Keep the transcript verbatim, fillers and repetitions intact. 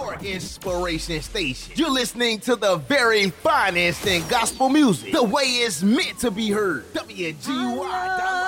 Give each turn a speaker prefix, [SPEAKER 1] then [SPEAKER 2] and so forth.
[SPEAKER 1] your inspiration station. You're listening to the very finest in gospel music, the way it's meant to be heard. W G Y